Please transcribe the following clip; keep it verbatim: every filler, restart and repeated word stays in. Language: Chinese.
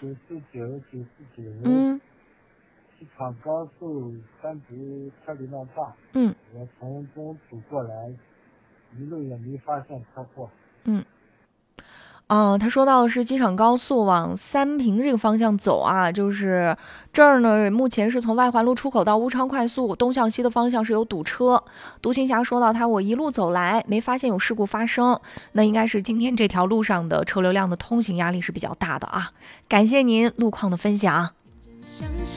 九四九九四九， 嗯机场高速三直车流量大， 嗯我从中途过来，一路也没发现车祸。 嗯。哦，他说到的是机场高速往三平这个方向走啊，就是这儿呢，目前是从外环路出口到乌昌快速东向西的方向是有堵车。独行侠说到他我一路走来没发现有事故发生，那应该是今天这条路上的车流量的通行压力是比较大的啊。感谢您路况的分享。